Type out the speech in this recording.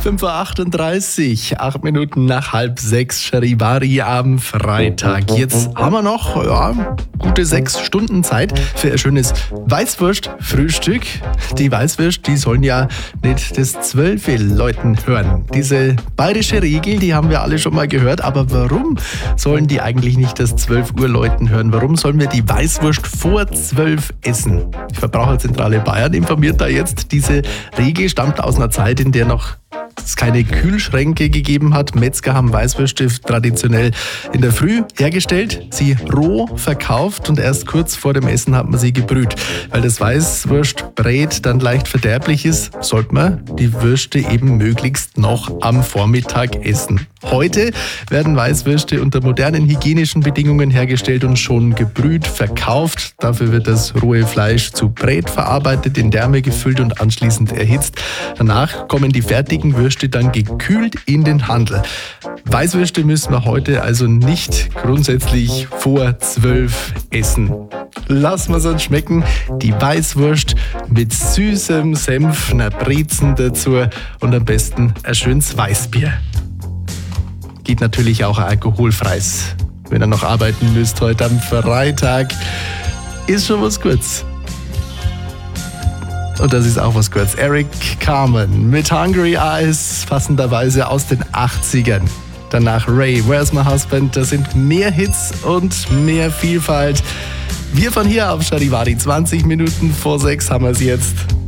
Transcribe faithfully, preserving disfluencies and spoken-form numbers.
fünf Uhr achtunddreißig, acht Minuten nach halb sechs, Charivari am Freitag. Jetzt haben wir noch ja, gute sechs Stunden Zeit für ein schönes Weißwurst-Frühstück. Die Weißwürst, die sollen ja nicht das Zwölfe läuten hören. Diese bayerische Regel, die haben wir alle schon mal gehört. Aber warum sollen die eigentlich nicht das zwölf Uhr läuten hören? Warum sollen wir die Weißwurst vor zwölf essen? Die Verbraucherzentrale Bayern informiert da jetzt. Diese Regel stammt aus einer Zeit, in der noch es keine Kühlschränke gegeben hat. Metzger haben Weißwürste traditionell in der Früh hergestellt, sie roh verkauft und erst kurz vor dem Essen hat man sie gebrüht. Weil das Weißwurstbrät dann leicht verderblich ist, sollte man die Würste eben möglichst noch am Vormittag essen. Heute werden Weißwürste unter modernen hygienischen Bedingungen hergestellt und schon gebrüht verkauft. Dafür wird das rohe Fleisch zu Brät verarbeitet, in Därme gefüllt und anschließend erhitzt. Danach kommen die fertigen Würste dann gekühlt in den Handel. Weißwürste müssen wir heute also nicht grundsätzlich vor zwölf essen. Lassen wir es uns schmecken. Die Weißwurst mit süßem Senf, einer Brezen dazu und am besten ein schönes Weißbier. Geht natürlich auch ein alkoholfreies. Wenn ihr noch arbeiten müsst heute am Freitag, ist schon was Gutes. Und das ist auch was Gutes. Eric Carmen mit Hungry Eyes, passenderweise aus den achtzigern. Danach Ray, Where's My Husband? Das sind mehr Hits und mehr Vielfalt. Wir von hier auf Charivari, zwanzig Minuten vor sechs haben wir es jetzt.